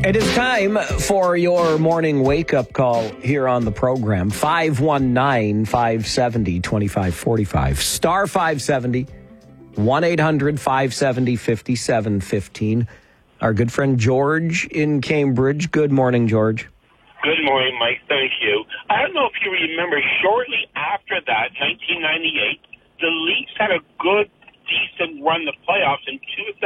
It is time for your morning wake-up call here on the program. 519-570-2545. Star 570, 1-800-570-5715. Our good friend George in Cambridge. Good morning, George. Good morning, Mike. Thank you. I don't know if you remember, shortly after that, 1998, the Leafs had a good, decent run the playoffs. In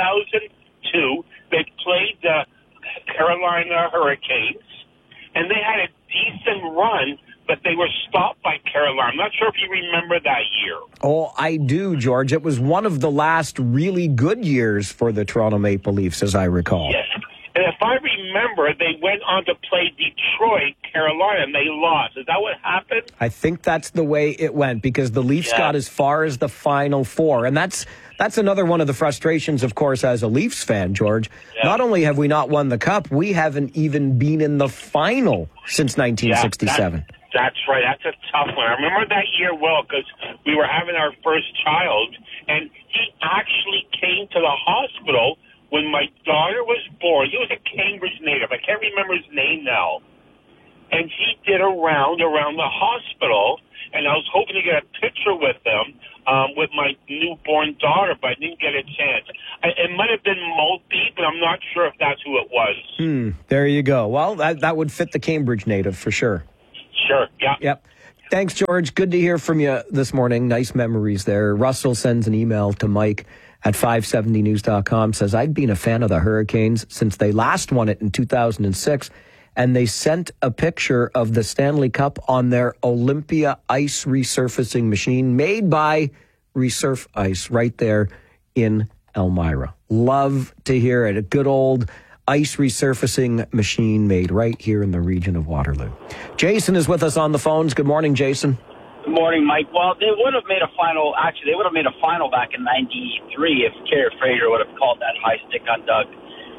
2002, they played the Carolina Hurricanes, and they had a decent run, but they were stopped by Carolina. I'm not sure if you remember that year. Oh, I do, George. It was one of the last really good years for the Toronto Maple Leafs, as I recall. Yes. And if I remember, they went on to play Detroit, Carolina, and they lost. Is that what happened? I think that's the way it went, because the Leafs got as far as the Final Four. And that's another one of the frustrations, of course, as a Leafs fan, George. Yeah. Not only have we not won the Cup, we haven't even been in the final since 1967. That's right. That's a tough one. I remember that year well because we were having our first child, and he actually came to the hospital when my daughter was born. He was a Cambridge native. I can't remember his name now. And he did a round around the hospital, and I was hoping to get a picture with him, with my newborn daughter, but I didn't get a chance. It might have been Multi, but I'm not sure if that's who it was. There you go. Well, that would fit the Cambridge native for sure. Sure, yeah. Yep. Thanks, George. Good to hear from you this morning. Nice memories there. Russell sends an email to Mike at 570news.com, says, I've been a fan of the Hurricanes since they last won it in 2006, and they sent a picture of the Stanley Cup on their Olympia ice resurfacing machine made by Resurf Ice right there in Elmira. Love to hear it. A good old ice resurfacing machine made right here in the region of Waterloo. Jason is with us on the phones. Good morning, Jason. Good morning, Mike. Well, they would have made a final. Actually, they would have made a final back in '93 if Kerry Fraser would have called that high stick on Doug.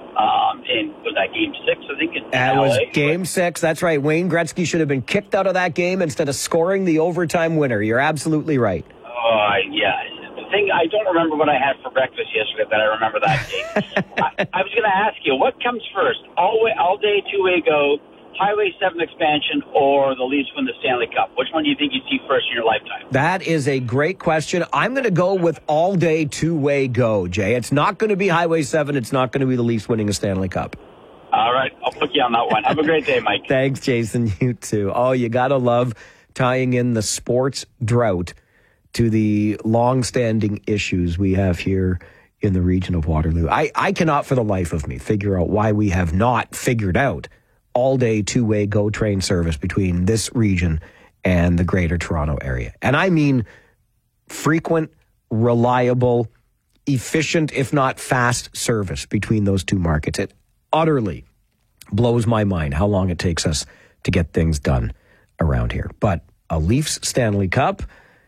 Was that Game 6, I think? That was Game 6. That's right. Wayne Gretzky should have been kicked out of that game instead of scoring the overtime winner. You're absolutely right. Yeah. The thing, I don't remember what I had for breakfast yesterday, but I remember that game. I was going to ask you, what comes first? All-day, two-way go, Highway 7 expansion, or the Leafs win the Stanley Cup? Which one do you think you'd see first in your lifetime? That is a great question. I'm going to go with all-day, two-way go, Jay. It's not going to be Highway 7. It's not going to be the Leafs winning a Stanley Cup. All right. I'll put you on that one. Have a great day, Mike. Thanks, Jason. You too. Oh, you got to love tying in the sports drought to the long-standing issues we have here in the region of Waterloo. I cannot for the life of me figure out why we have not figured out all-day two-way GO train service between this region and the Greater Toronto area. And I mean frequent, reliable, efficient, if not fast service between those two markets. It utterly blows my mind how long it takes us to get things done around here. But a Leafs Stanley Cup,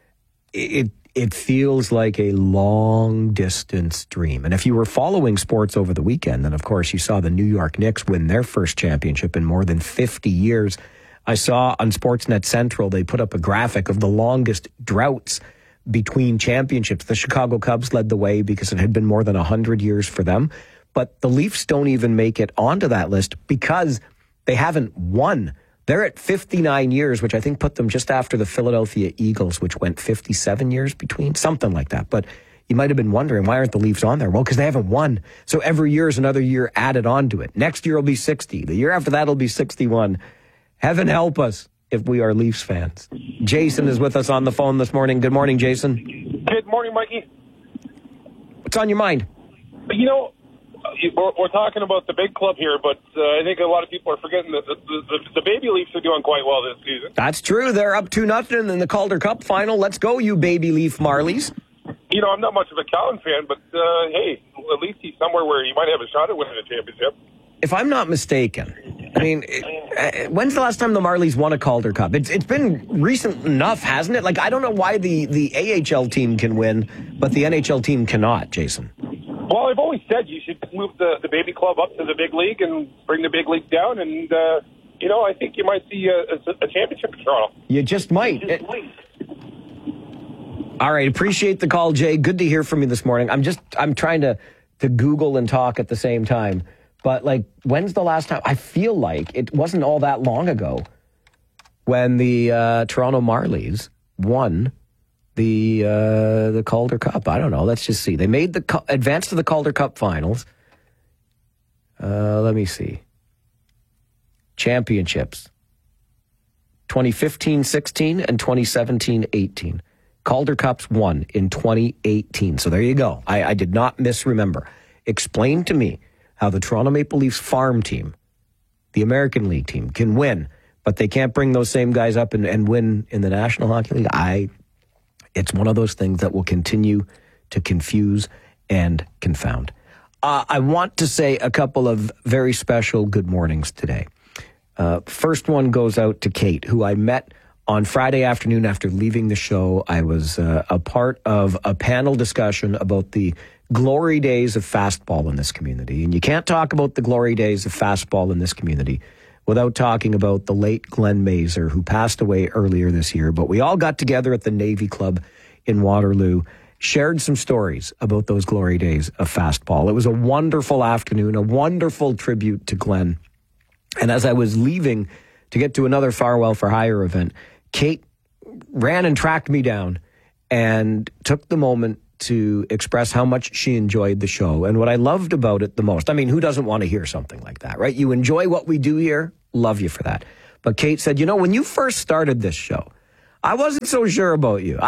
it feels like a long-distance dream. And if you were following sports over the weekend, then, of course, you saw the New York Knicks win their first championship in more than 50 years. I saw on Sportsnet Central, they put up a graphic of the longest droughts between championships. The Chicago Cubs led the way because it had been more than 100 years for them. But the Leafs don't even make it onto that list because they haven't won. They're at 59 years, which I think put them just after the Philadelphia Eagles, which went 57 years between, something like that. But you might have been wondering, why aren't the Leafs on there? Well, because they haven't won. So every year is another year added on to it. Next year will be 60. The year after that will be 61. Heaven help us if we are Leafs fans. Jason is with us on the phone this morning. Good morning, Jason. Good morning, Mikey. What's on your mind? You know, we're talking about the big club here, but I think a lot of people are forgetting that the Baby Leafs are doing quite well this season. That's true. They're up 2-0 in the Calder Cup final. Let's go, you Baby Leaf Marlies. You know, I'm not much of a Cowan fan, but hey, at least he's somewhere where he might have a shot at winning a championship. If I'm not mistaken, I mean, when's the last time the Marlies won a Calder Cup? It's been recent enough, hasn't it? Like, I don't know why the AHL team can win, but the NHL team cannot, Jason. Well, I've always said you should move the baby club up to the big league and bring the big league down, and, you know, I think you might see a championship in Toronto. You just might. All right, appreciate the call, Jay. Good to hear from you this morning. I'm trying to Google and talk at the same time. But, like, when's the last time? I feel like it wasn't all that long ago when the Toronto Marlies won the Calder Cup. I don't know. Let's just see. They made the advance to the Calder Cup finals. Let me see. Championships. 2015-16 and 2017-18. Calder Cups won in 2018. So there you go. I did not misremember. Explain to me how the Toronto Maple Leafs farm team, the American League team, can win, but they can't bring those same guys up and win in the National Hockey League. It's one of those things that will continue to confuse and confound. I want to say a couple of very special good mornings today. First one goes out to Kate, who I met on Friday afternoon after leaving the show. I was a part of a panel discussion about the glory days of fastball in this community. And you can't talk about the glory days of fastball in this community without talking about the late Glenn Mazer, who passed away earlier this year. But we all got together at the Navy Club in Waterloo, shared some stories about those glory days of fastball. It was a wonderful afternoon, a wonderful tribute to Glenn. And as I was leaving to get to another Farwell for Hire event, Kate ran and tracked me down and took the moment to express how much she enjoyed the show. And what I loved about it the most, I mean, who doesn't want to hear something like that, right? You enjoy what we do here, love you for that. But Kate said, when you first started this show, I wasn't so sure about you.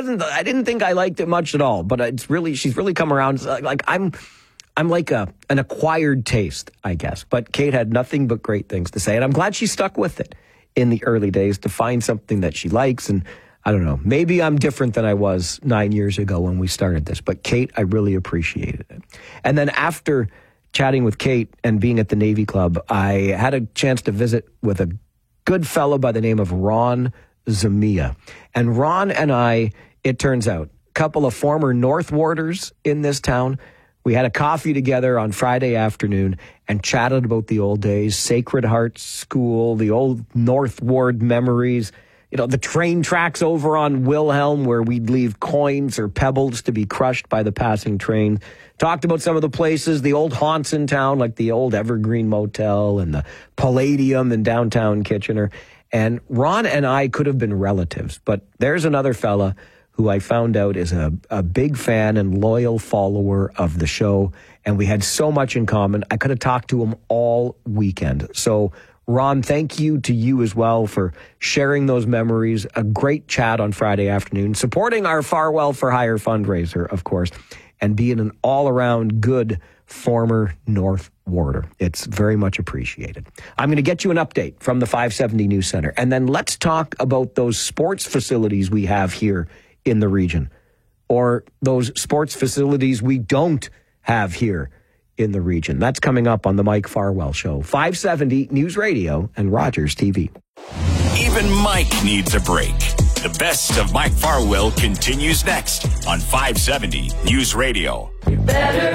I didn't think I liked it much at all, but she's really come around. Like I'm like an acquired taste, I guess. But Kate had nothing but great things to say, and I'm glad she stuck with it in the early days to find something that she likes. And I don't know, maybe I'm different than I was 9 years ago when we started this. But Kate, I really appreciated it. And then after chatting with Kate and being at the Navy Club, I had a chance to visit with a good fellow by the name of Ron Zamia. And Ron and I, it turns out, a couple of former North Warders in this town. We had a coffee together on Friday afternoon and chatted about the old days, Sacred Heart School, the old North Ward memories, the train tracks over on Wilhelm where we'd leave coins or pebbles to be crushed by the passing train. Talked about some of the places, the old haunts in town, like the old Evergreen Motel and the Palladium in downtown Kitchener. And Ron and I could have been relatives, but there's another fella who I found out is a big fan and loyal follower of the show, and we had so much in common. I could have talked to him all weekend. So, Ron, thank you to you as well for sharing those memories. A great chat on Friday afternoon, supporting our Farwell for Hire fundraiser, of course, and being an all-around good former North Warder. It's very much appreciated. I'm going to get you an update from the 570 News Center, and then let's talk about those sports facilities we have here in the region, or those sports facilities we don't have here in the region. That's coming up on the Mike Farwell Show, 570 News Radio and Rogers TV. Even Mike needs a break. The best of Mike Farwell continues next on 570 News Radio. You're better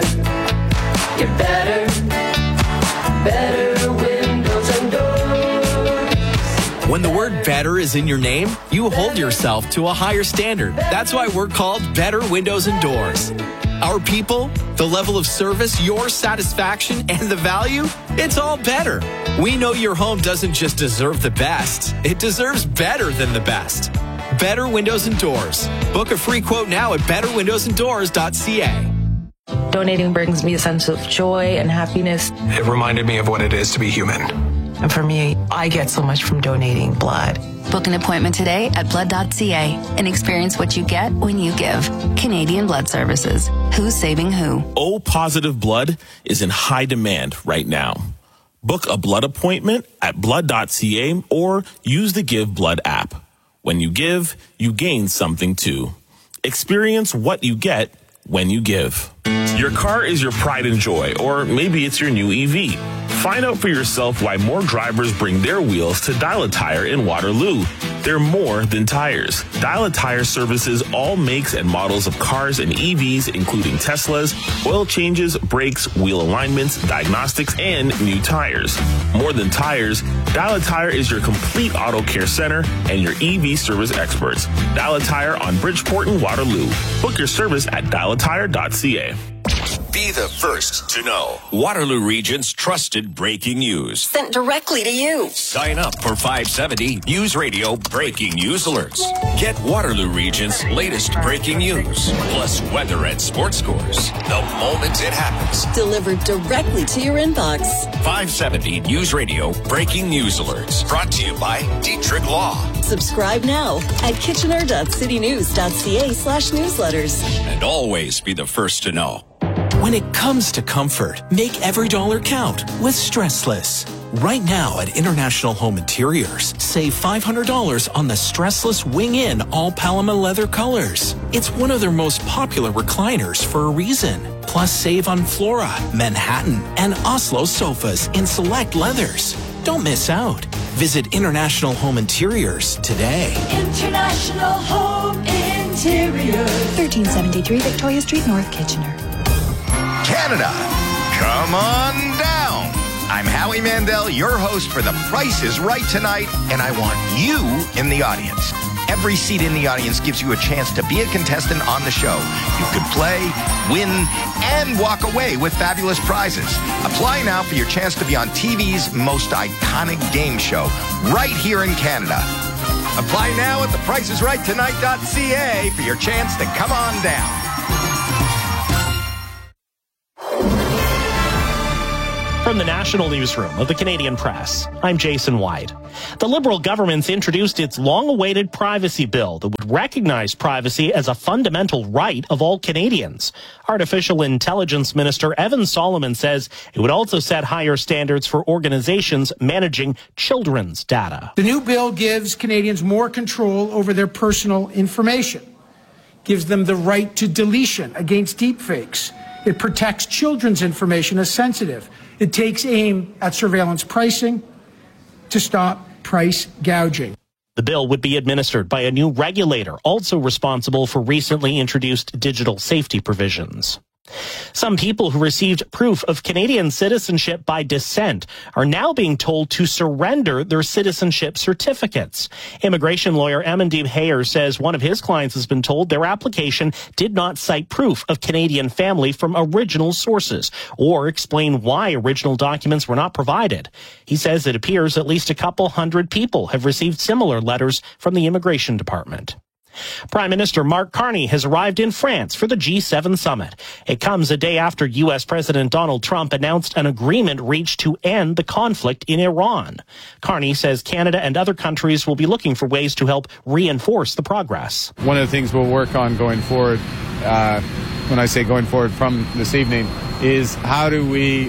windows and doors. When the word better is in your name, you hold yourself to a higher standard. That's why we're called Better Windows and Doors. Our people, the level of service, your satisfaction, and the value, it's all better. We know your home doesn't just deserve the best, it deserves better than the best. Better Windows and Doors. Book a free quote now at betterwindowsanddoors.ca. Donating brings me a sense of joy and happiness. It reminded me of what it is to be human. And for me, I get so much from donating blood. Book an appointment today at blood.ca and experience what you get when you give. Canadian Blood Services. Who's saving who? O-positive blood is in high demand right now. Book a blood appointment at blood.ca or use the Give Blood app. When you give, you gain something too. Experience what you get when you give. Your car is your pride and joy, or maybe it's your new EV. Find out for yourself why more drivers bring their wheels to Dial Tire in Waterloo. They're more than tires. Dial Tire services all makes and models of cars and EVs, including Teslas, oil changes, brakes, wheel alignments, diagnostics, and new tires. More than tires, Dial Tire is your complete auto care center and your EV service experts. Dial Tire on Bridgeport and Waterloo. Book your service at dialattire.ca. Be the first to know. Waterloo Region's trusted breaking news. Sent directly to you. Sign up for 570 News Radio breaking news alerts. Get Waterloo Region's latest breaking news, plus weather and sports scores, the moment it happens. Delivered directly to your inbox. 570 News Radio breaking news alerts. Brought to you by Dietrich Law. Subscribe now at kitchener.citynews.ca/newsletters. And always be the first to know. When it comes to comfort, make every dollar count with Stressless. Right now at International Home Interiors, save $500 on the Stressless Wing-In all Paloma leather colors. It's one of their most popular recliners for a reason. Plus, save on Flora, Manhattan, and Oslo sofas in select leathers. Don't miss out. Visit International Home Interiors today. International Home Interiors. 1373 Victoria Street, North Kitchener. Canada, come on down. I'm Howie Mandel, your host for The Price is Right tonight, and I want you in the audience. Every seat in the audience gives you a chance to be a contestant on the show. You could play, win, and walk away with fabulous prizes. Apply now for your chance to be on TV's most iconic game show, right here in Canada. Apply now at thepriceisrighttonight.ca for your chance to come on down. From the National Newsroom of the Canadian Press, I'm Jason White. The Liberal government's introduced its long-awaited privacy bill that would recognize privacy as a fundamental right of all Canadians. Artificial Intelligence Minister Evan Solomon says it would also set higher standards for organizations managing children's data. The new bill gives Canadians more control over their personal information, gives them the right to deletion against deepfakes. It protects children's information as sensitive. It takes aim at surveillance pricing to stop price gouging. The bill would be administered by a new regulator, also responsible for recently introduced digital safety provisions. Some people who received proof of Canadian citizenship by descent are now being told to surrender their citizenship certificates. Immigration lawyer Amandeep Hayer says one of his clients has been told their application did not cite proof of Canadian family from original sources or explain why original documents were not provided. He says it appears at least a couple hundred people have received similar letters from the Immigration Department. Prime Minister Mark Carney has arrived in France for the G7 summit. It comes a day after U.S. President Donald Trump announced an agreement reached to end the conflict in Iran. Carney says Canada and other countries will be looking for ways to help reinforce the progress. One of the things we'll work on going forward, when I say going forward from this evening, is how do we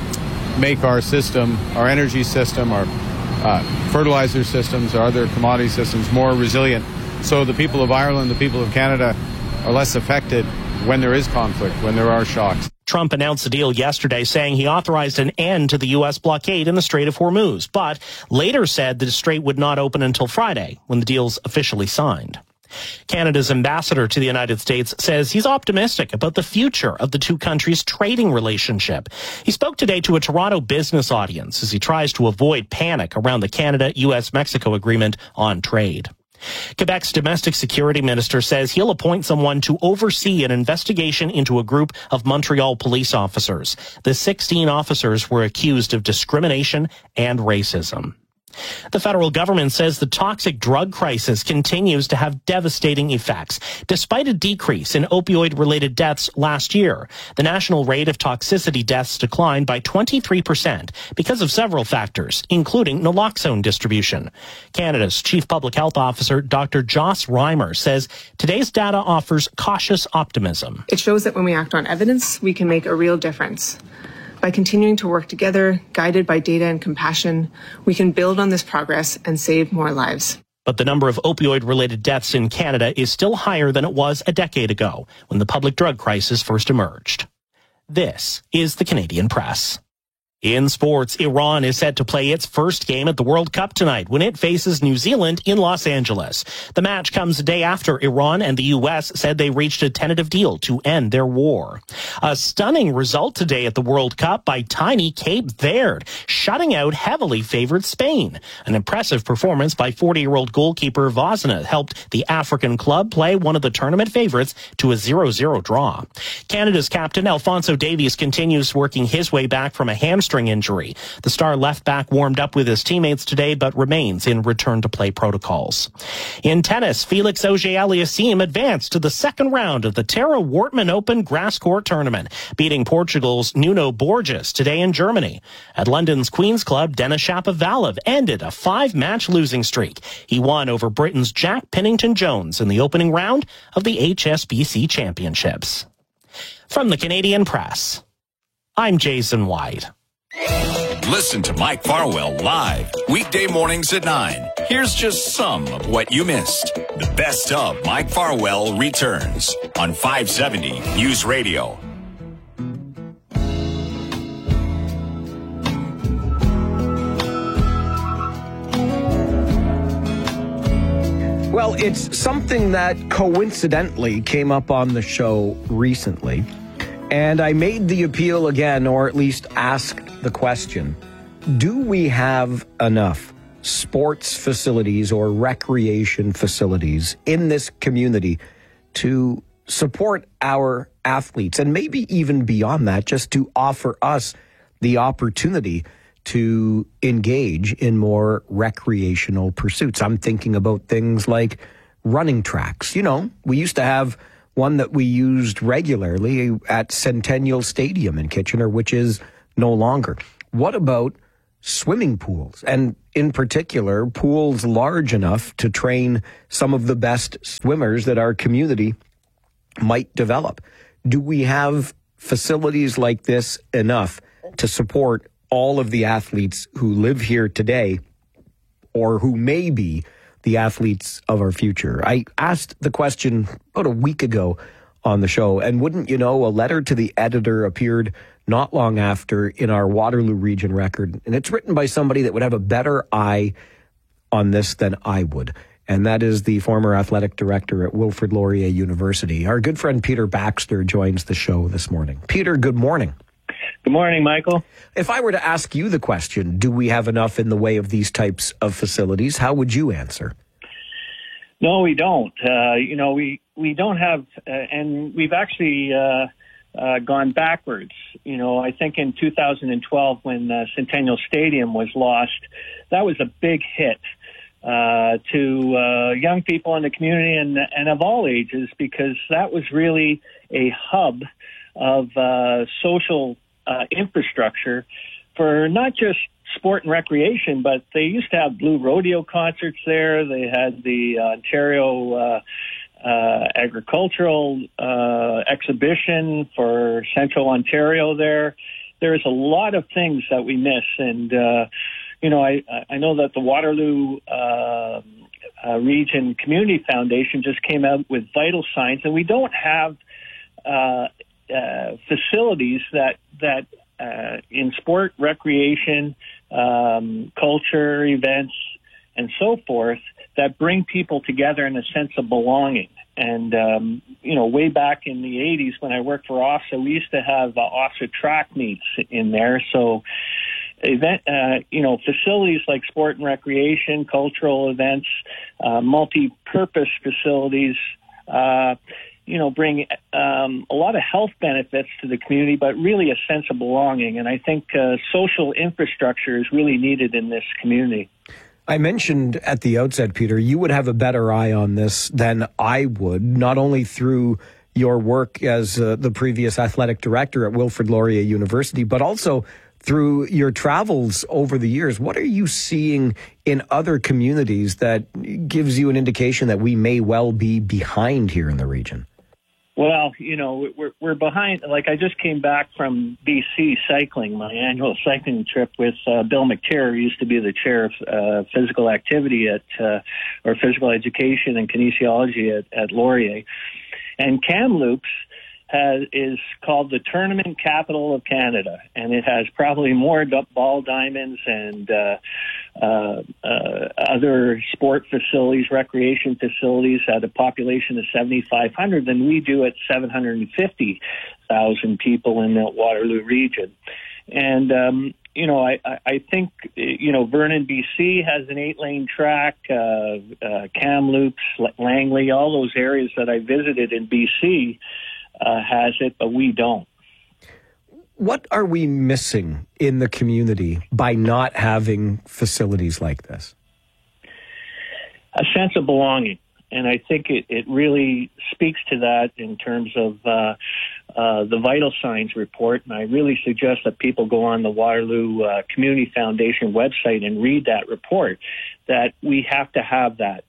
make our system, our energy system, our fertilizer systems, our other commodity systems more resilient, so the people of Ireland, the people of Canada are less affected when there is conflict, when there are shocks. Trump announced the deal yesterday, saying he authorized an end to the U.S. blockade in the Strait of Hormuz, but later said the strait would not open until Friday, when the deal's officially signed. Canada's ambassador to the United States says he's optimistic about the future of the two countries' trading relationship. He spoke today to a Toronto business audience as he tries to avoid panic around the Canada-U.S.-Mexico agreement on trade. Quebec's domestic security minister says he'll appoint someone to oversee an investigation into a group of Montreal police officers. The 16 officers were accused of discrimination and racism. The federal government says the toxic drug crisis continues to have devastating effects. Despite a decrease in opioid-related deaths last year, the national rate of toxicity deaths declined by 23% because of several factors, including naloxone distribution. Canada's Chief Public Health Officer, Dr. Joss Reimer, says today's data offers cautious optimism. It shows that when we act on evidence, we can make a real difference. By continuing to work together, guided by data and compassion, we can build on this progress and save more lives. But the number of opioid-related deaths in Canada is still higher than it was a decade ago, when the public drug crisis first emerged. This is the Canadian Press. In sports, Iran is set to play its first game at the World Cup tonight when it faces New Zealand in Los Angeles. The match comes a day after Iran and the U.S. said they reached a tentative deal to end their war. A stunning result today at the World Cup by tiny Cape Verde, shutting out heavily favored Spain. An impressive performance by 40-year-old goalkeeper Vozina helped the African club play one of the tournament favorites to a 0-0 draw. Canada's captain Alphonso Davies continues working his way back from a hamstring injury. The star left back warmed up with his teammates today but remains in return-to-play protocols. In tennis, Felix Auger-Aliassime advanced to the second round of the Tara Wortman Open Grass Court Tournament, beating Portugal's Nuno Borges today in Germany. At London's Queen's Club, Denis Shapovalov ended a 5-match losing streak. He won over Britain's Jack Pennington-Jones in the opening round of the HSBC Championships. From the Canadian Press, I'm Jason White. Listen to Mike Farwell live weekday mornings at 9. Here's just some of what you missed. The best of Mike Farwell returns on 570 News Radio. Well, it's something that coincidentally came up on the show recently. And I made the appeal again, or at least asked the question, do we have enough sports facilities or recreation facilities in this community to support our athletes? And maybe even beyond that, just to offer us the opportunity to engage in more recreational pursuits. I'm thinking about things like running tracks. You know, we used to have one that we used regularly at Centennial Stadium in Kitchener, which is no longer. What about swimming pools? And in particular, pools large enough to train some of the best swimmers that our community might develop. Do we have facilities like this enough to support all of the athletes who live here today or who may be the athletes of our future? I asked the question about a week ago on the show, and wouldn't you know, a letter to the editor appeared not long after in our Waterloo Region Record, and it's written by somebody that would have a better eye on this than I would, and that is the former athletic director at Wilfrid Laurier University. Our good friend Peter Baxter joins the show this morning. Peter, good morning. Good morning, Michael. If I were to ask you the question, do we have enough in the way of these types of facilities, how would you answer? No, we don't. We don't have, and we've actually gone backwards. You know, I think in 2012 when Centennial Stadium was lost, that was a big hit to young people in the community and of all ages, because that was really a hub of social infrastructure for not just sport and recreation, but they used to have Blue Rodeo concerts there. They had the Ontario agricultural exhibition for Central Ontario there. There's a lot of things that we miss. And, I know that the Waterloo Region Community Foundation just came out with vital signs, and we don't have facilities that in sport, recreation, culture, events, and so forth that bring people together in a sense of belonging. And, way back in the 80s when I worked for OFSA, we used to have OFSA track meets in there. So facilities like sport and recreation, cultural events, multi-purpose facilities, bring a lot of health benefits to the community, but really a sense of belonging. And I think social infrastructure is really needed in this community. I mentioned at the outset, Peter, you would have a better eye on this than I would, not only through your work as the previous athletic director at Wilfrid Laurier University, but also through your travels over the years. What are you seeing in other communities that gives you an indication that we may well be behind here in the region? Well, we're behind. Like, I just came back from BC cycling, my annual cycling trip with Bill McTeer, who used to be the chair of physical activity or physical education and kinesiology at Laurier. And Kamloops is called the Tournament Capital of Canada, and it has probably more ball diamonds and other sport facilities, recreation facilities at a population of 7,500 than we do at 750,000 people in the Waterloo region. And, I think, Vernon, BC has an 8-lane track, Kamloops, Langley, all those areas that I visited in BC has it, but we don't. What are we missing in the community by not having facilities like this? A sense of belonging. And I think it really speaks to that in terms of the Vital Signs report. And I really suggest that people go on the Waterloo Community Foundation website and read that report, that we have to have that.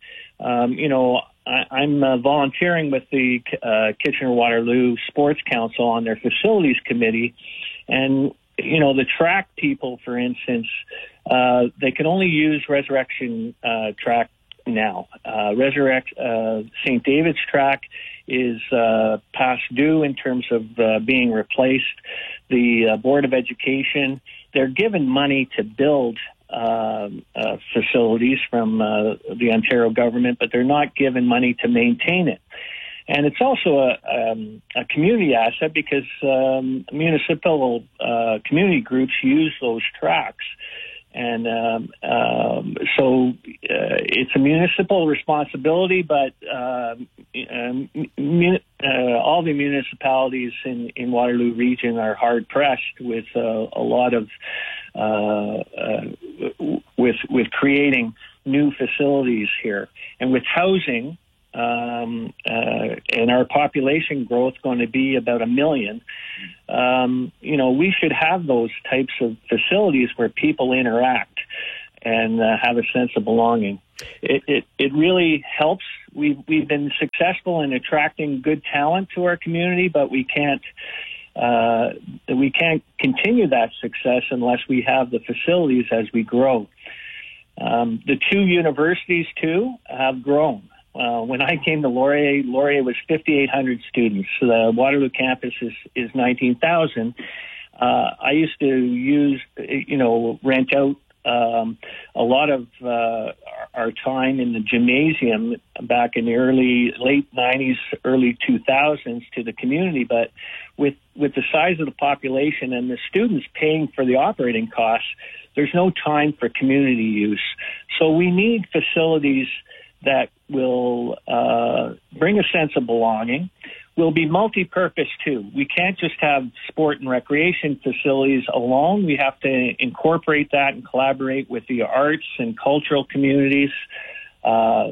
I'm volunteering with the Kitchener-Waterloo Sports Council on their facilities committee. And, the track people, for instance, they can only use Resurrection track now. St. David's track is past due in terms of being replaced. The Board of Education, they're given money to build facilities from the Ontario government, but they're not given money to maintain it. And it's also a community asset because municipal community groups use those tracks. And so it's a municipal responsibility, but all the municipalities in Waterloo region are hard pressed with a lot of with creating new facilities here, and with housing. And our population growth going to be about 1 million. We should have those types of facilities where people interact and have a sense of belonging. It really helps. We've been successful in attracting good talent to our community, but we can't continue that success unless we have the facilities as we grow. The two universities too have grown. When I came to Laurier was 5,800 students. So the Waterloo campus is 19,000. I used to rent out a lot of our time in the gymnasium back in the late 90s, early 2000s to the community. But with the size of the population and the students paying for the operating costs, there's no time for community use. So we need facilities that will bring a sense of belonging, will be multi-purpose too. We can't just have sport and recreation facilities alone. We have to incorporate that and collaborate with the arts and cultural communities. On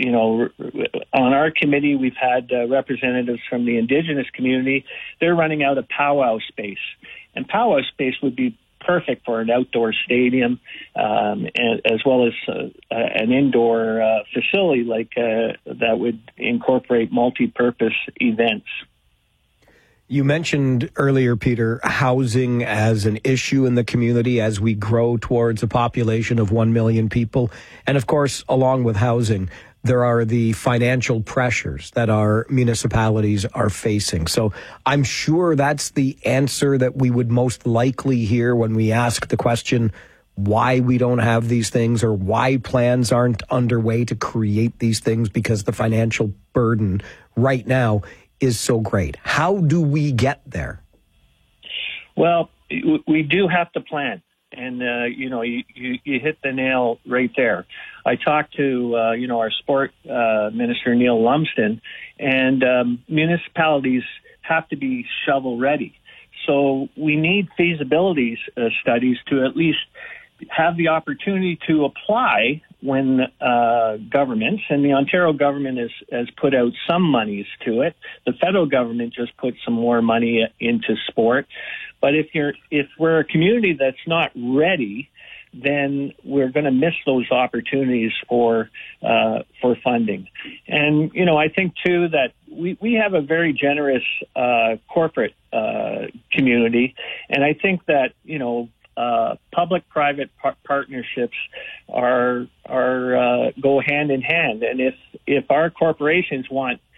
our committee, we've had representatives from the Indigenous community. They're running out of powwow space. And powwow space would be perfect for an outdoor stadium, as well as an indoor facility that would incorporate multi-purpose events. You mentioned earlier, Peter, housing as an issue in the community as we grow towards a population of 1 million people. And of course, along with housing, there are the financial pressures that our municipalities are facing. So I'm sure that's the answer that we would most likely hear when we ask the question why we don't have these things or why plans aren't underway to create these things, because the financial burden right now is so great. How do we get there? Well, we do have to plan. And, you hit the nail right there. I talked to, our sport minister, Neil Lumsden, and municipalities have to be shovel ready. So we need feasibility studies to at least have the opportunity to apply when governments, and the Ontario government has put out some monies to it. The federal government just put some more money into sport. But if we're a community that's not ready, then we're going to miss those opportunities for funding. And I think too that we have a very generous corporate community, and I think that public-private partnerships are go hand in hand. And if our corporations want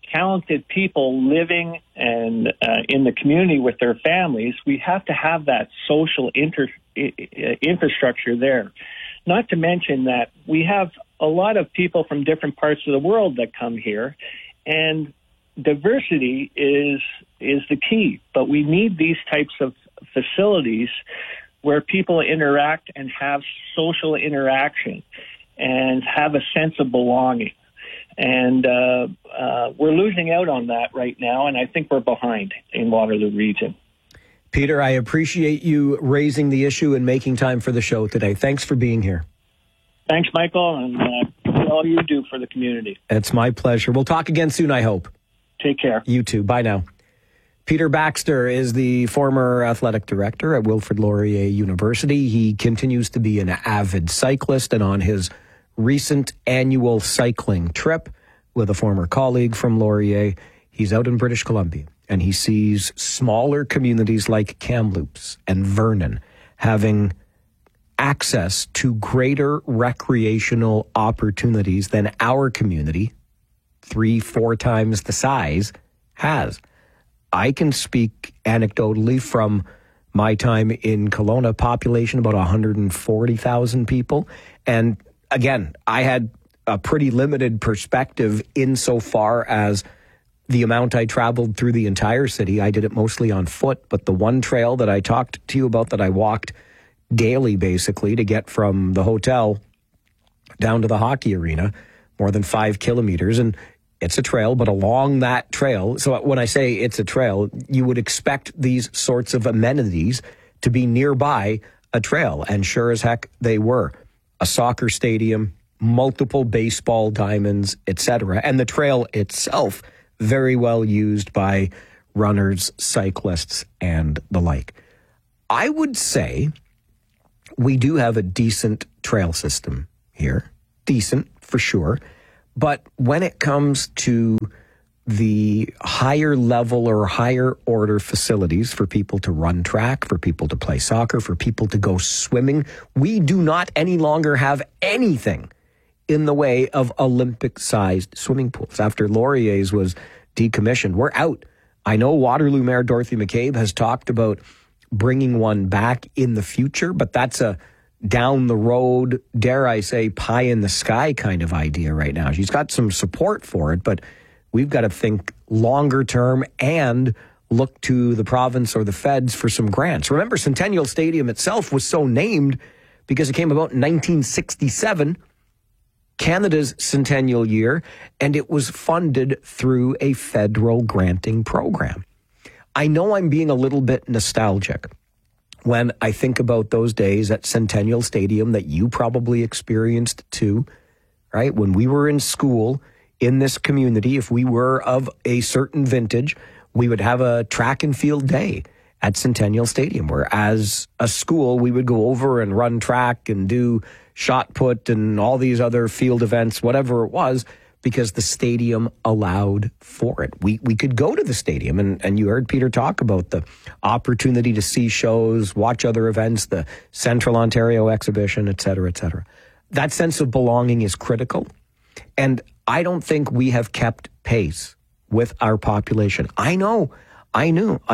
talented people living and in the community with their families, we have to have that social infrastructure there. Not to mention that we have a lot of people from different parts of the world that come here, and diversity is the key. But we need these types of facilities where people interact and have social interaction and have a sense of belonging. And we're losing out on that right now, and I think we're behind in Waterloo Region. Peter, I appreciate you raising the issue and making time for the show today. Thanks for being here. Thanks, Michael, and all you do for the community. It's my pleasure. We'll talk again soon, I hope. Take care. You too. Bye now. Peter Baxter is the former athletic director at Wilfrid Laurier University. He continues to be an avid cyclist, and on his recent annual cycling trip with a former colleague from Laurier, he's out in British Columbia, and he sees smaller communities like Kamloops and Vernon having access to greater recreational opportunities than our community, 3-4 times the size, has. I can speak anecdotally from my time in Kelowna, population about 140,000 people. And again, I had a pretty limited perspective insofar as the amount I traveled through the entire city. I did it mostly on foot, but the one trail that I talked to you about that I walked daily, basically, to get from the hotel down to the hockey arena, more than 5 kilometers. And it's a trail, but along that trail, so when I say it's a trail, you would expect these sorts of amenities to be nearby a trail. And sure as heck, they were. A soccer stadium, multiple baseball diamonds, etc. And the trail itself, very well used by runners, cyclists, and the like. I would say we do have a decent trail system here. Decent, for sure. But when it comes to the higher level or higher order facilities for people to run track, for people to play soccer, for people to go swimming, we do not any longer have anything in the way of Olympic-sized swimming pools. After Laurier's was decommissioned, we're out. I know Waterloo Mayor Dorothy McCabe has talked about bringing one back in the future, but that's a down the road, dare I say, pie in the sky kind of idea right now. She's got some support for it, but we've got to think longer term and look to the province or the feds for some grants. Remember, Centennial Stadium itself was so named because it came about in 1967, Canada's centennial year, and it was funded through a federal granting program. I know I'm being a little bit nostalgic when I think about those days at Centennial Stadium that you probably experienced too, right? When we were in school in this community, if we were of a certain vintage, we would have a track and field day at Centennial Stadium, where as a school, we would go over and run track and do shot put and all these other field events, whatever it was, because the stadium allowed for it. We could go to the stadium, and you heard Peter talk about the opportunity to see shows, watch other events, the Central Ontario exhibition, et cetera, et cetera. That sense of belonging is critical, and I don't think we have kept pace with our population. I know the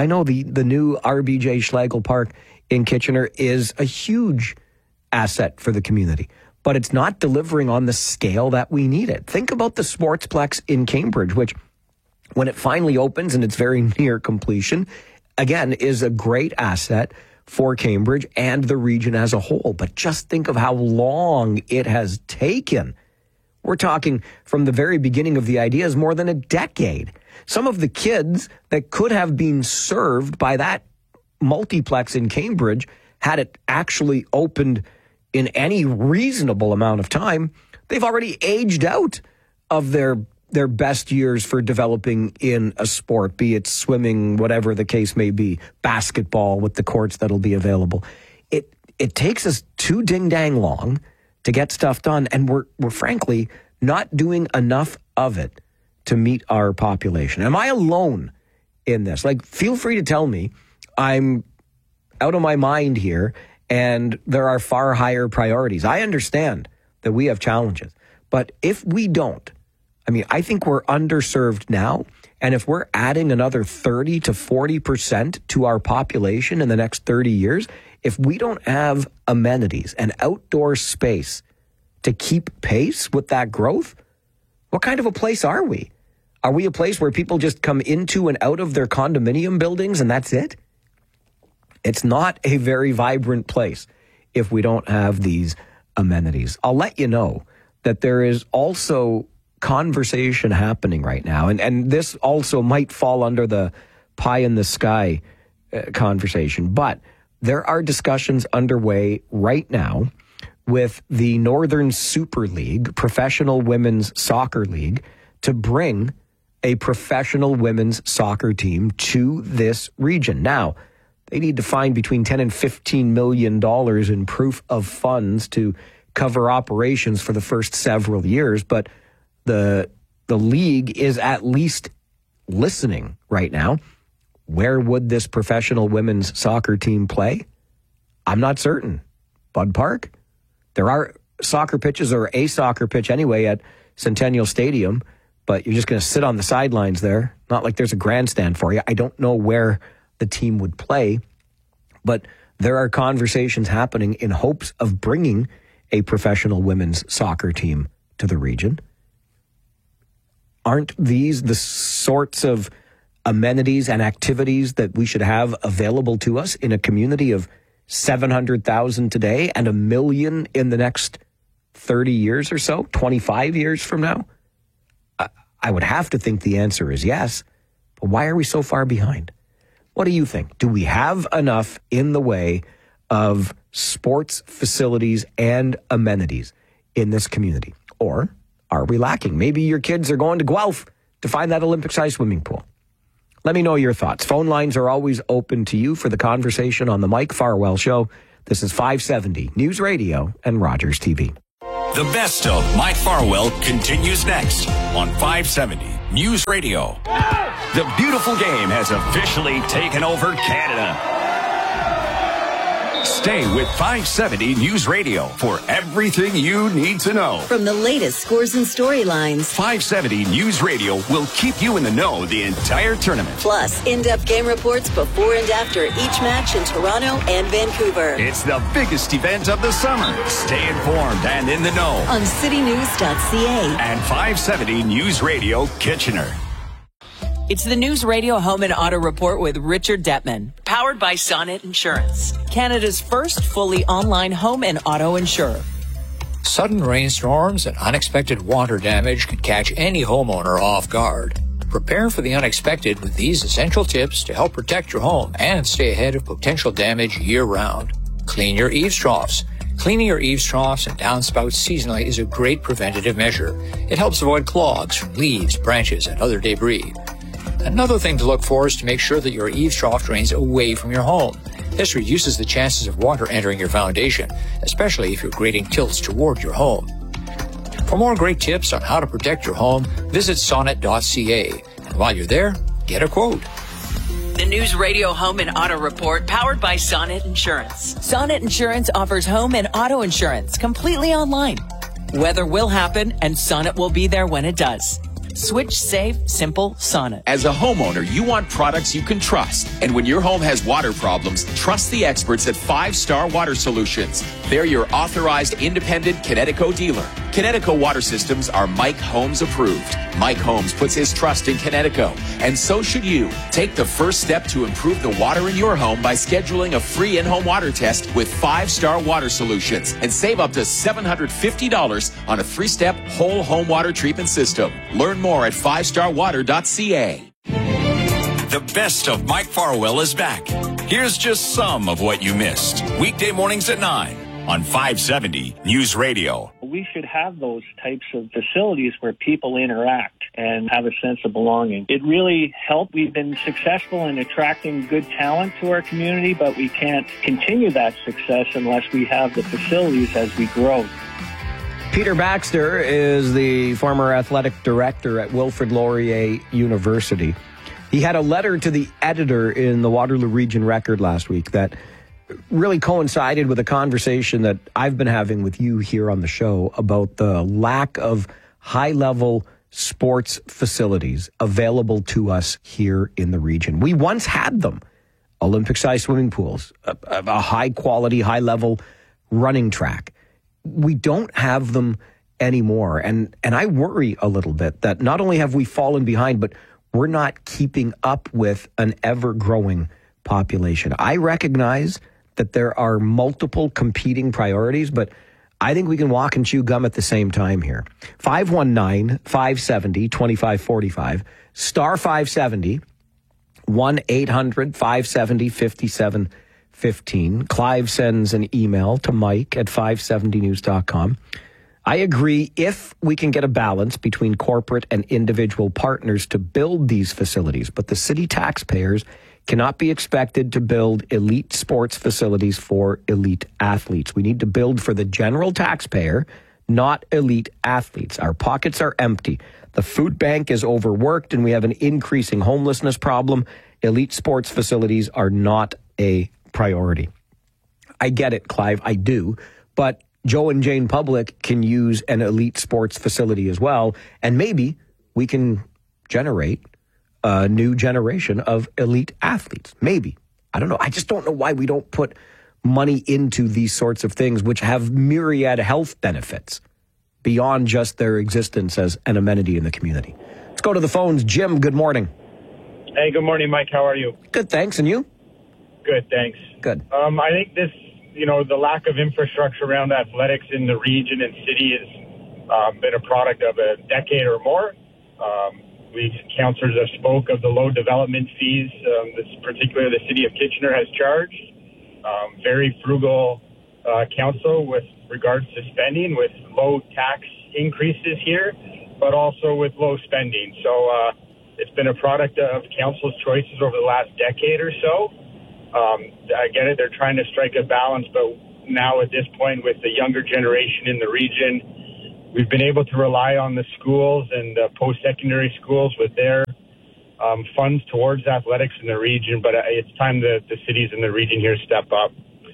new RBJ Schlegel Park in Kitchener is a huge asset for the community, but it's not delivering on the scale that we need it. Think about the Sportsplex in Cambridge, which when it finally opens and it's very near completion, again, is a great asset for Cambridge and the region as a whole. But just think of how long it has taken. We're talking from the very beginning of the idea is more than a decade. Some of the kids that could have been served by that multiplex in Cambridge, had it actually opened in any reasonable amount of time, they've already aged out of their best years for developing in a sport, be it swimming, whatever the case may be, basketball with the courts that'll be available. It takes us too ding-dang long to get stuff done, and we're frankly not doing enough of it to meet our population. Am I alone in this? Like, feel free to tell me I'm out of my mind here, and there are far higher priorities. I understand that we have challenges, but if we don't I mean, I think we're underserved now. And if we're adding another 30 to 40% to our population in the next 30 years, if we don't have amenities and outdoor space to keep pace with that growth, what kind of a place are we? Are we a place where people just come into and out of their condominium buildings and that's it? It's not a very vibrant place if we don't have these amenities. I'll let you know that there is also conversation happening right now, and this also might fall under the pie in the sky conversation, but there are discussions underway right now with the Northern Super League, Professional Women's Soccer League, to bring a professional women's soccer team to this region. Now, they need to find between $10 and $15 million in proof of funds to cover operations for the first several years, but the league is at least listening right now. Where would this professional women's soccer team play? I'm not certain. Bud Park? There are soccer pitches, or a soccer pitch anyway, at Centennial Stadium, but you're just going to sit on the sidelines there. Not like there's a grandstand for you. I don't know where the team would play, but there are conversations happening in hopes of bringing a professional women's soccer team to the region. Aren't these the sorts of amenities and activities that we should have available to us in a community of 700,000 today and 1 million in the next 30 years or so, 25 years from now? I would have to think the answer is yes, but why are we so far behind? What do you think? Do we have enough in the way of sports facilities and amenities in this community? Or are we lacking? Maybe your kids are going to Guelph to find that Olympic-sized swimming pool. Let me know your thoughts. Phone lines are always open to you for the conversation on the Mike Farwell Show. This is 570 News Radio and Rogers TV. The best of Mike Farwell continues next on 570 News Radio. The beautiful game has officially taken over Canada. Stay with 570 News Radio for everything you need to know. From the latest scores and storylines, 570 News Radio will keep you in the know the entire tournament. Plus, in-depth game reports before and after each match in Toronto and Vancouver. It's the biggest event of the summer. Stay informed and in the know on citynews.ca and 570 News Radio Kitchener. It's the News Radio Home and Auto Report with Richard Detman, powered by Sonnet Insurance, Canada's first fully online home and auto insurer. Sudden rainstorms and unexpected water damage can catch any homeowner off guard. Prepare for the unexpected with these essential tips to help protect your home and stay ahead of potential damage year-round. Clean your eaves troughs. Cleaning your eaves troughs and downspouts seasonally is a great preventative measure. It helps avoid clogs from leaves, branches, and other debris. Another thing to look for is to make sure that your eaves trough drains away from your home. This reduces the chances of water entering your foundation, especially if your grading tilts toward your home. For more great tips on how to protect your home, visit sonnet.ca. And while you're there, get a quote. The News Radio Home and Auto Report, powered by Sonnet Insurance. Sonnet Insurance offers home and auto insurance completely online. Weather will happen, and Sonnet will be there when it does. Switch safe, simple Sonnet. As a homeowner, you want products you can trust. And when your home has water problems, trust the experts at 5 Star Water Solutions. They're your authorized independent Connecticut dealer. Connecticut water systems are Mike Holmes approved. Mike Holmes puts his trust in Connecticut, and so should you. Take the first step to improve the water in your home by scheduling a free in-home water test with 5 Star Water Solutions and save up to $750 on a three-step whole home water treatment system. Learn more at 5starwater.ca. The best of Mike Farwell is back. Here's just some of what you missed. Weekday mornings at 9 on 570 News Radio. We should have those types of facilities where people interact and have a sense of belonging. It really helped. We've been successful in attracting good talent to our community, but we can't continue that success unless we have the facilities as we grow. Peter Baxter is the former athletic director at Wilfrid Laurier University. He had a letter to the editor in the Waterloo Region Record last week that really coincided with a conversation that I've been having with you here on the show about the lack of high-level sports facilities available to us here in the region. We once had them. Olympic-sized swimming pools, a high-quality, high-level running track. We don't have them anymore. And I worry a little bit that not only have we fallen behind, but we're not keeping up with an ever-growing population. I recognize that there are multiple competing priorities, but I think we can walk and chew gum at the same time here. 519-570-2545, star 570, 1-800-570-5715. Clive sends an email to Mike at 570news.com. I agree if we can get a balance between corporate and individual partners to build these facilities, but the city taxpayers cannot be expected to build elite sports facilities for elite athletes. We need to build for the general taxpayer, not elite athletes. Our pockets are empty. The food bank is overworked and we have an increasing homelessness problem. Elite sports facilities are not a priority. I get it, Clive, I do. But Joe and Jane Public can use an elite sports facility as well. And maybe we can generate a new generation of elite athletes. Maybe. I don't know. I just don't know why we don't put money into these sorts of things, which have myriad health benefits beyond just their existence as an amenity in the community. Let's go to the phones. Jim, good morning. Hey, good morning, Mike. How are you? Good, thanks. And you? Good, thanks. Good. I think this, the lack of infrastructure around athletics in the region and city has been a product of a decade or more. Councillors have spoke of the low development fees, particularly the city of Kitchener has charged. Very frugal council with regards to spending, with low tax increases here, but also with low spending. So it's been a product of council's choices over the last decade or so. I get it, they're trying to strike a balance, but now at this point with the younger generation in the region, we've been able to rely on the schools and post-secondary schools with their funds towards athletics in the region, but it's time that the cities in the region here step up.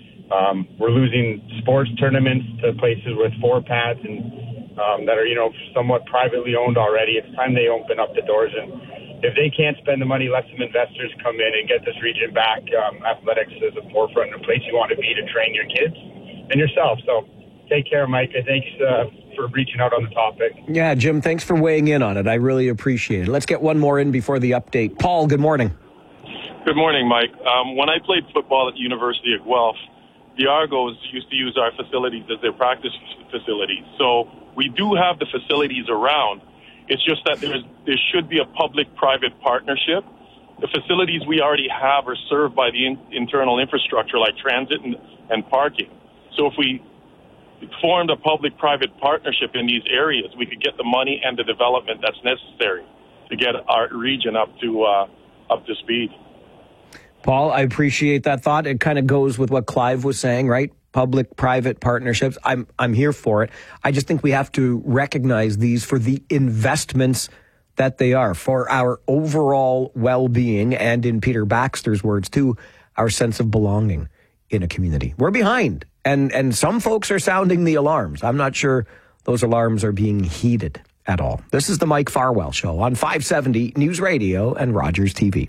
We're losing sports tournaments to places with 4 pads and that are, somewhat privately owned already. It's time they open up the doors, and if they can't spend the money, let some investors come in and get this region back. Athletics is a forefront and a place you want to be to train your kids and yourself. So take care, Mike. Thanks for reaching out on the topic. Yeah, Jim, thanks for weighing in on it. I really appreciate it. Let's get one more in before the update. Paul, good morning. Good morning, Mike. When I played football at the University of Guelph, the Argos used to use our facilities as their practice facilities. So we do have the facilities around. It's just that there should be a public-private partnership. The facilities we already have are served by the internal infrastructure like transit and parking. So if we formed a public-private partnership in these areas, we could get the money and the development that's necessary to get our region up to speed. Paul, I appreciate that thought. It kind of goes with what Clive was saying, right? Public-private partnerships. I'm here for it. I just think we have to recognize these for the investments that they are, for our overall well-being, and in Peter Baxter's words too, our sense of belonging in a community. We're behind, and some folks are sounding the alarms. I'm not sure those alarms are being heeded at all. This is the Mike Farwell Show on 570 News Radio and Rogers TV.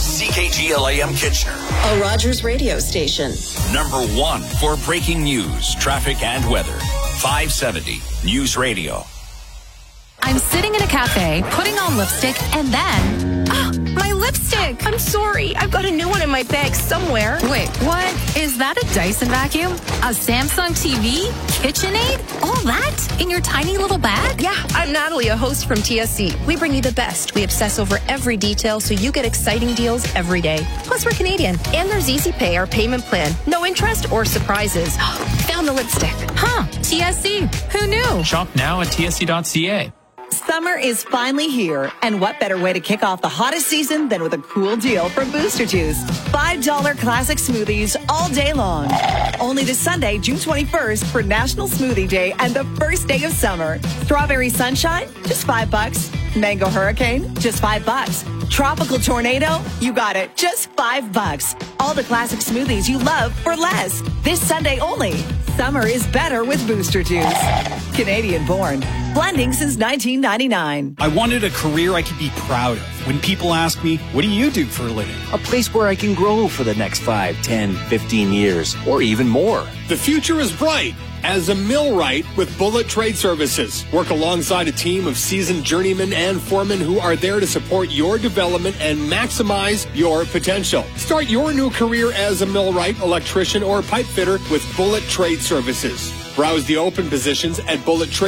CKGLAM Kitchener, a Rogers radio station. Number 1 for breaking news, traffic, and weather. 570 News Radio. I'm sitting in a cafe, putting on lipstick, and then... my lipstick! I'm sorry. I've got a new one in my bag somewhere. Wait, what? Is that a Dyson vacuum? A Samsung TV? KitchenAid? All that? In your tiny little bag? Yeah, I'm Natalie, a host from TSC. We bring you the best. We obsess over every detail so you get exciting deals every day. Plus, we're Canadian. And there's Easy Pay, our payment plan. No interest or surprises. Found the lipstick. Huh. TSC. Who knew? Shop now at tsc.ca. Summer is finally here, and what better way to kick off the hottest season than with a cool deal from Booster Juice. $5 classic smoothies all day long. Only this Sunday, June 21st, for National Smoothie Day and the first day of summer. Strawberry Sunshine, just $5. Mango Hurricane, just $5. Tropical Tornado, you got it, just $5. All the classic smoothies you love for less. This Sunday only. Summer is better with Booster Juice. Canadian born. Blending since 1999. I wanted a career I could be proud of. When people ask me, what do you do for a living? A place where I can grow for the next 5, 10, 15 years, or even more. The future is bright. As a millwright with Bullet Trade Services. Work alongside a team of seasoned journeymen and foremen who are there to support your development and maximize your potential. Start your new career as a millwright, electrician, or pipe fitter with Bullet Trade Services. Browse the open positions at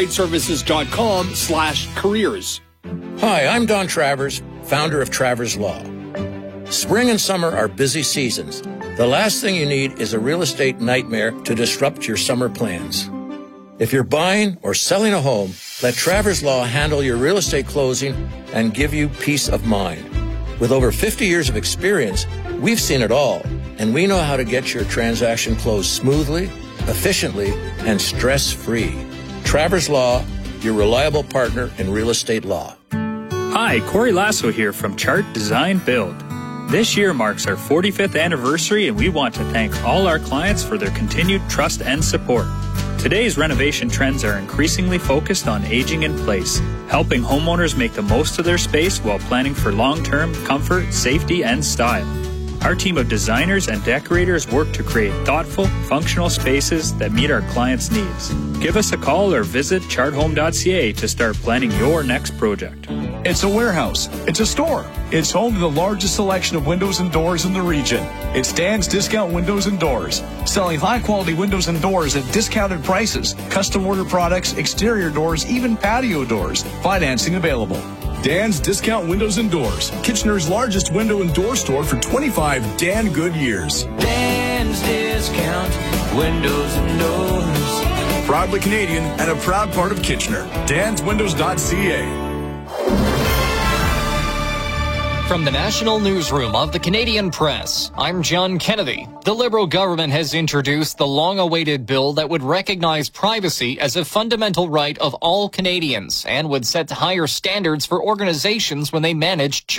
bullettradeservices.com/careers. Hi, I'm Don Travers, founder of Travers Law. Spring and summer are busy seasons. The last thing you need is a real estate nightmare to disrupt your summer plans. If you're buying or selling a home, let Travers Law handle your real estate closing and give you peace of mind. With over 50 years of experience, we've seen it all, and we know how to get your transaction closed smoothly, efficiently, and stress-free. Travers Law, your reliable partner in real estate law. Hi, Corey Lasso here from Chart Design Build. This year marks our 45th anniversary, and we want to thank all our clients for their continued trust and support. Today's renovation trends are increasingly focused on aging in place, helping homeowners make the most of their space while planning for long-term comfort, safety, and style. Our team of designers and decorators work to create thoughtful, functional spaces that meet our clients' needs. Give us a call or visit charthome.ca to start planning your next project. It's a warehouse. It's a store. It's home to the largest selection of windows and doors in the region. It's Dan's Discount Windows and Doors, selling high-quality windows and doors at discounted prices, custom order products, exterior doors, even patio doors. Financing available. Dan's Discount Windows and Doors, Kitchener's largest window and door store for 25 Dan good years. Dan's Discount Windows and Doors. Proudly Canadian and a proud part of Kitchener. DansWindows.ca. From the National Newsroom of the Canadian Press, I'm John Kennedy. The Liberal government has introduced the long-awaited bill that would recognize privacy as a fundamental right of all Canadians and would set higher standards for organizations when they manage